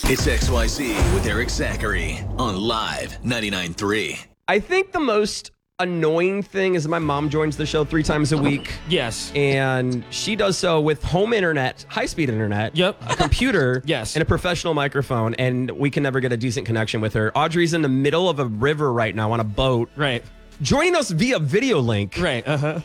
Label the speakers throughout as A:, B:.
A: It's XYZ with Eric Zachary on Live 99.3.
B: I think the most annoying thing is my mom joins the show 3 times a week.
C: Yes.
B: And she does so with home internet, high-speed internet,
C: Yep.
B: a computer,
C: Yes.
B: and a professional microphone, and we can never get a decent connection with her. Audrey's in the middle of a river right now on a boat,
C: Right.
B: joining us via video link.
C: Right. Uh-huh.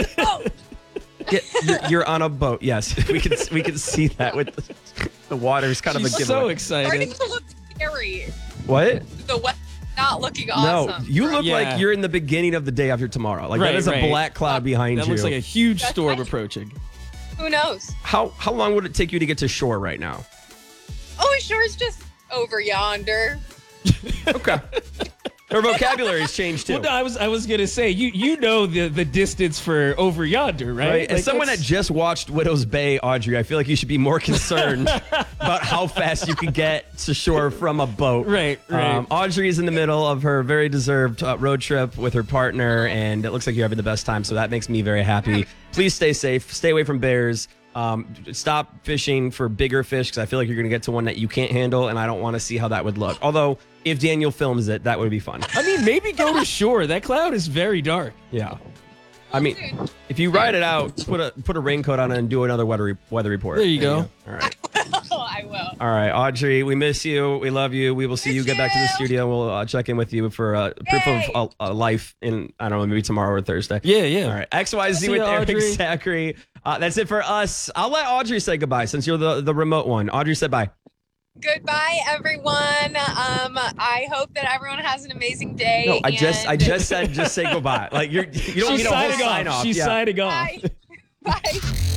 B: You're on a boat. Yes, we can see that with the water's kind of a
C: She's
B: giveaway.
C: so excited.
D: Starting to look scary.
B: What?
D: The weather not looking awesome.
B: No, you look
C: Yeah.
B: like you're in the beginning of the day after tomorrow. Like that
C: Right,
B: is a
C: right.
B: black cloud behind
C: That
B: you.
C: looks like a huge
D: That's
C: storm
D: right.
C: approaching.
D: Who knows?
B: How long would it take you to get to shore right now?
D: Oh, it sure is just over yonder.
B: Okay. Her vocabulary's changed too.
C: Well, no, I was gonna say you know the distance for over yonder, right?
B: Right? As
C: Like,
B: someone that
C: that's-
B: just watched Widow's Bay, Audrey, I feel like you should be more concerned about how fast you can get to shore from a boat.
C: Right.
B: Audrey is in the middle of her very deserved road trip with her partner, and it looks like you're having the best time, so that makes me very happy. Please stay safe. Stay away from bears. Stop fishing for bigger fish because I feel like you're going to get to one that you can't handle, and I don't want to see how that would look. Although, if Daniel films it, that would be fun.
C: I mean, maybe go to shore. That cloud is very dark.
B: Yeah. I mean, if you ride it out, put a raincoat on it and do another weather report.
C: There you go.
B: All right.
D: Oh, I will.
B: All right, Audrey, we miss you. We love you. We will see you get back to the studio. We'll check in with you for proof of life in, I don't know, maybe tomorrow or Thursday.
C: Yeah.
B: All right, XYZ
C: See
B: with
C: ya,
B: Eric
C: Audrey.
B: Zachary. That's it for us. I'll let Audrey say goodbye since you're the remote one. Audrey said bye.
D: Goodbye, everyone. I hope that everyone has an amazing day.
B: No, I just said just say goodbye. Like you don't
C: She's
B: need a whole
C: signing
B: sign
C: off.
B: off.
C: She's
B: Yeah.
C: signing off.
D: Bye. Bye.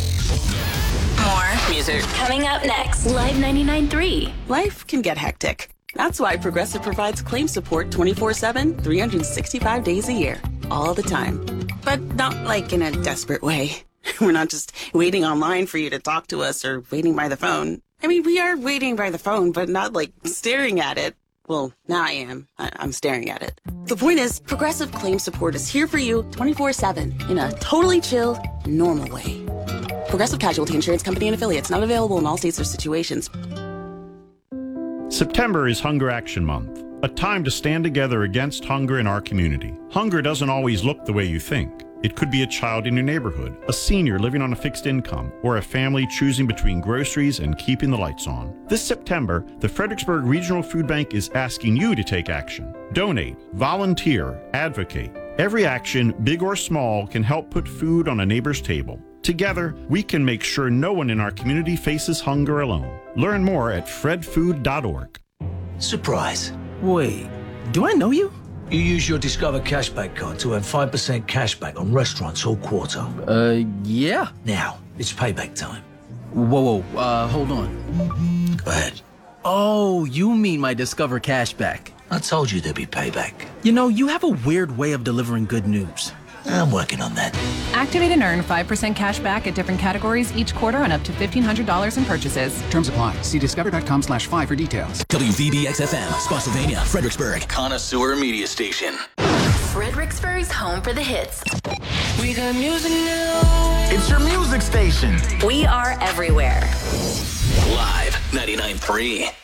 E: More music coming up next. Live 99.3.
F: Life can get hectic. That's why Progressive provides claim support 24/7, 365 days a year, all the time. But not like in a desperate way. We're not just waiting online for you to talk to us or waiting by the phone. I mean, we are waiting by the phone, but not like staring at it. Well, now I am. I'm staring at it. The point is, Progressive claim support is here for you 24/7 in a totally chill, normal way. Progressive Casualty Insurance Company and Affiliates, not available in all states or situations.
G: September is Hunger Action Month, a time to stand together against hunger in our community. Hunger doesn't always look the way you think. It could be a child in your neighborhood, a senior living on a fixed income, or a family choosing between groceries and keeping the lights on. This September, the Fredericksburg Regional Food Bank is asking you to take action. Donate, volunteer, advocate. Every action, big or small, can help put food on a neighbor's table. Together, we can make sure no one in our community faces hunger alone. Learn more at fredfood.org.
H: Surprise.
I: Wait, do I know you?
H: You use your Discover Cashback card to earn 5% cashback on restaurants all quarter.
I: Yeah.
H: Now, it's payback time.
I: Whoa, hold on.
H: Go ahead.
I: Oh, you mean my Discover Cashback.
H: I told you there'd be payback.
I: You know, you have a weird way of delivering good news.
H: I'm working on that.
J: Activate and earn 5% cash back at different categories each quarter on up to $1,500 in purchases.
K: Terms apply. See discover.com/5 for details.
A: WVBX-FM, Spotsylvania, Fredericksburg, Connoisseur Media Station.
E: Fredericksburg's home for the hits.
K: We got music now. It's your music station.
E: We are everywhere.
A: Live 99.3.